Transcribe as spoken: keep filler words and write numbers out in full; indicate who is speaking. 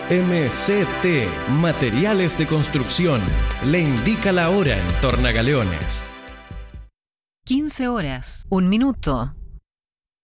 Speaker 1: M C T, Materiales de Construcción, le indica la hora en Tornagaleones.
Speaker 2: quince horas, un minuto.